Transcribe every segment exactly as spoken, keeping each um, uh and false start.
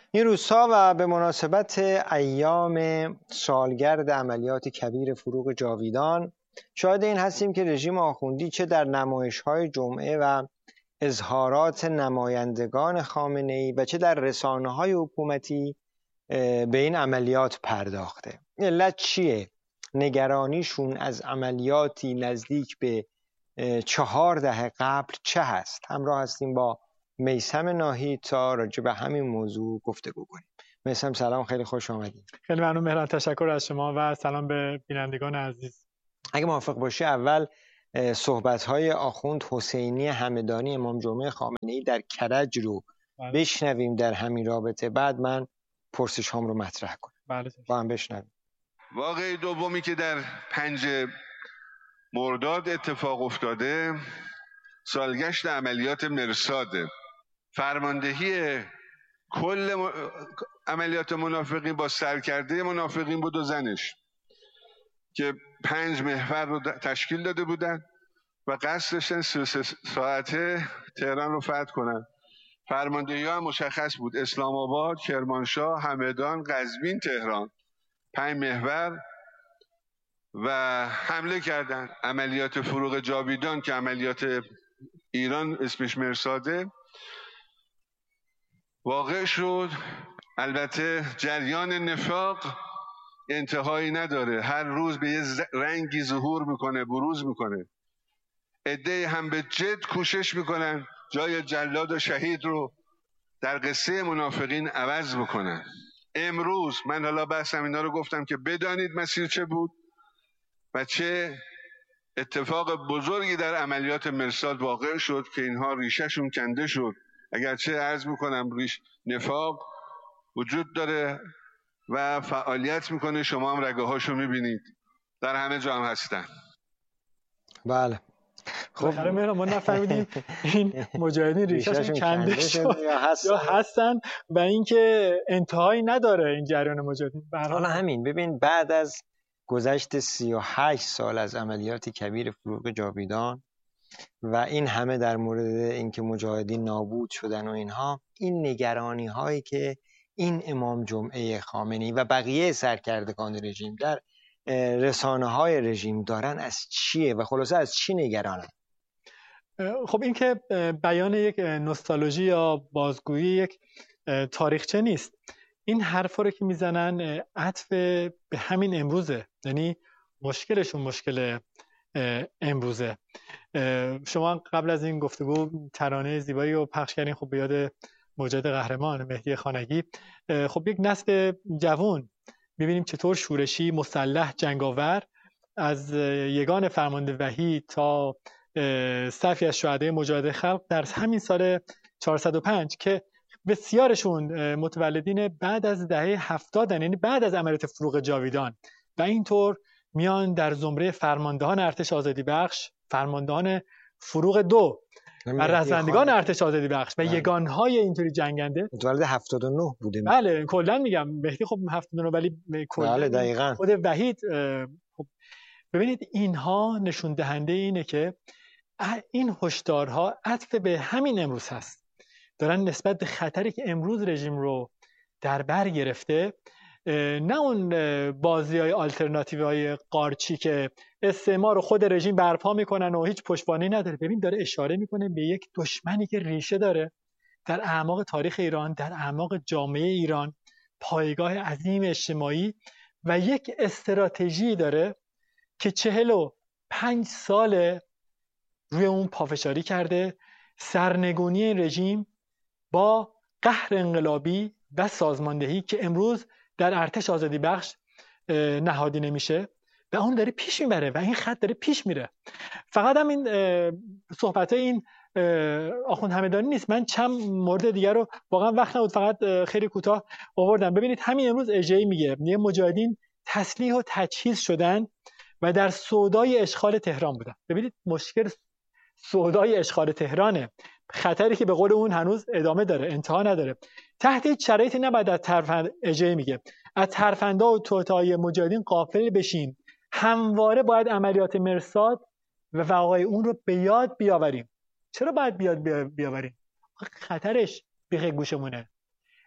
این روزها و به مناسبت ایام سالگرد عملیات کبیر فروغ جاویدان شاهد این هستیم که رژیم آخوندی چه در نمایش‌های جمعه و اظهارات نمایندگان خامنه‌ای و چه در رسانه‌های حکومتی به این عملیات پرداخته. علت چیه؟ نگرانیشون از عملیاتی نزدیک به چهار دهه قبل چه هست؟ همراه هستیم با میثم ناهید تا راجع به همین موضوع گفتگو کنیم. میثم سلام، خیلی خوش آمدید. خیلی ممنون مهران، تشکر از شما و سلام به بینندگان عزیز. اگه موافق باشی اول صحبت‌های آخوند حسینی همدانی امام جمعه خامنه‌ای در کرج رو بله. بشنویم در همین رابطه، بعد من پرسش هام رو مطرح کنم. بله. با هم بشنویم. واقعه دومی که در پنج مرداد اتفاق افتاده سالگشت عملیات مرصاده. فرماندهی کل عملیات منافقین با سرکرده منافقین بود و زنش که پنج محور رو تشکیل داده بودن و قصد داشتن سی و سه ساعته تهران رو فتح کنن. فرماندهی ها مشخص بود: اسلام آباد، کرمانشاه، همدان، قزوین، تهران. پنج محور و حمله کردن. عملیات فروغ جاویدان که عملیات ایران اسمش مرصاده واقع شد. البته جریان نفاق انتهایی نداره، هر روز به یه رنگی ظهور میکنه، بروز میکنه. عده‌ای هم به جد کوشش میکنن جای جلاد و شهید رو در قصه منافقین عوض بکنن. امروز من حالا بحثم اینا رو گفتم که بدانید مسیر چه بود و چه اتفاق بزرگی در عملیات مرصاد واقع شد که اینها ریشهشون کنده شد. اگرچه عرض میکنم ریش نفاق وجود داره و فعالیت میکنه، شما هم رگه هاشو میبینید، در همه جا هم هستن. بله. خب مهران، ما نفهمیدیم این مجاهدین ریشهشون کنده شد یا هستن, یا هستن و اینکه انتهایی نداره این جریان مجاهدین. حالا همین ببین، بعد از گذشت سی و هشت سال از عملیات کبیر فروغ جاویدان و این همه در مورد اینکه مجاهدین نابود شدن و اینها، این نگرانی هایی که این امام جمعه خامنه‌ای و بقیه سرکردگان رژیم در رسانه های رژیم دارن از چیه و خلاصه از چی نگرانن؟ خب این که بیان یک نوستالژی یا بازگویی یک تاریخچه نیست. این حرفا رو که میزنن عطف به همین امروزه، یعنی مشکلشون مشکل امروزه. شما قبل از این گفتگو ترانه زیبایی رو پخش کردین، خب به یاد مجاهد قهرمان مهدی خانگی. خب یک نسل جوان ببینیم چطور شورشی، مسلح، جنگاور از یگان فرمانده وحید تا صفی از شهدای مجاهد خلق در همین سال چهارصد و پنج که بسیارشون متولدین بعد از دهه هفتاد، یعنی بعد از عملیات فروغ جاویدان، و اینطور میان در زمره فرماندهان ارتش آزادی بخش، فرماندهان فروغ دو و رزمندگان ارتش آزادی بخش و یگانهای اینطوری جنگنده. متولد هفتاد و نه بوده. بله کلا میگم مهدی خب هفتاد و نه، ولی بله دقیقاً خود وحید. خب ببینید اینها نشون دهنده اینه که این هشدارها عطف به همین امروز هست. دارن نسبت به خطری که امروز رژیم رو در بر گرفته، نه اون بازی های آلترناتیوی های قارچی که استعمار رو خود رژیم برپا میکنن و هیچ پشتوانه‌ای نداره. ببین داره اشاره میکنه به یک دشمنی که ریشه داره در اعماق تاریخ ایران، در اعماق جامعه ایران، پایگاه عظیم اجتماعی و یک استراتژی داره که چهل و پنج سال روی اون پافشاری کرده. سرنگونی این رژیم با قهر انقلابی و سازماندهی که امروز در ارتش آزادی بخش نهادی نمیشه و اون داره پیش میبره و این خط داره پیش میره. فقط هم این صحبت این آخوند همدانی نیست، من چند مورد دیگر رو واقعا وقت نبود، فقط خیلی کوتاه آوردم. ببینید همین امروز اجهی میگه میگه مجاهدین تسلیح و تجهیز شدن و در سودای اشغال تهران بودن. ببینید مشکل سودای اشغال تهرانه، خطری که به قول اون هنوز ادامه داره، انتها نداره. تحت هیچ شرایطی نباید از ترفند اجهی میگه از ترفندا و توطئه‌های مجاهدین غافل بشین. همواره باید عملیات مرصاد و وقایع اون رو به یاد بیاوریم. چرا باید بیاد بیاوریم؟ خطرش بیخ گوشمونه.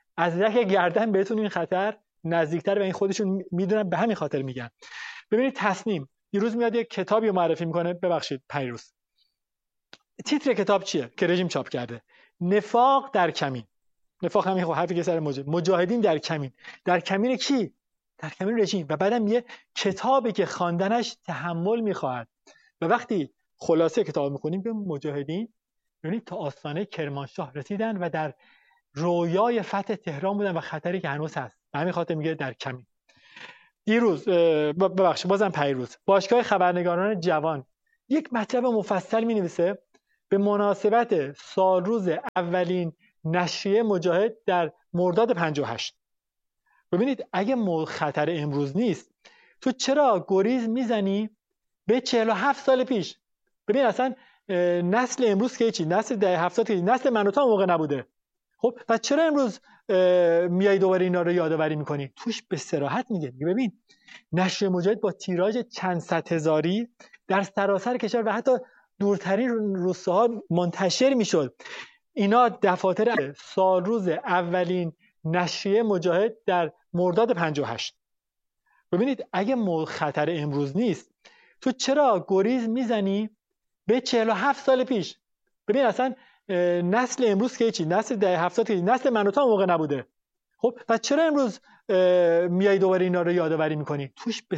از رگ گردن بهتون این خطر نزدیکتر و این خودشون میدونن، به همین خاطر میگن. ببینید تصنیم دیروز میاد یک کتابی رو معرفی میکنه، ببخشید پیروز، تیتر کتاب چیه که رژیم چاپ کرده؟ نفاق در کمین. نفاق همین خب حرفی که سر مجاهد. مجاهدین در کمین. در کمین کی؟ در کمین رژیم. و بعدم یه کتابی که خواندنش تحمل میخواهد. و وقتی خلاصه کتاب میخونیم به مجاهدین، یعنی تا آستانه کرمانشاه رسیدن و در رویای فتح تهران بودن و خطری که هنوز هست. به همین خاطر میگه در کمین. دیروز ببخشید بازم پیروز باشگاه خبرنگاران جوان یک مطلب مفصل مینویسه به مناسبت سالروز اولین نشریه مجاهد در مرداد پنجاه و هشت. ببینید اگه خطر امروز نیست، تو چرا گریز میزنی به چهل و هفت سال پیش؟ ببین اصلا نسل امروز که چی؟ نسل دهه هفتاد که نسل من و تو موقع نبوده. خب پس چرا امروز میای دوباره اینا رو یادآوری میکنی؟ توش به صراحت میگه میگه ببین نشریه مجاهد با تیراژ چند صد هزاری در سراسر کشور و حتی دورترین روستاها منتشر میشد. اینا دفاتر سالروز اولین نشریه مجاهد در مرداد پنجاه و هشت. ببینید اگه خطر امروز نیست، تو چرا گریز میزنی به چهل و هفت سال پیش؟ ببین اصلا نسل امروز که چی؟ نسل دهه هفتاد که نسل من و تو موقع نبوده. خب پس چرا امروز میای دوباره اینا رو یادآوری میکنی؟ توش به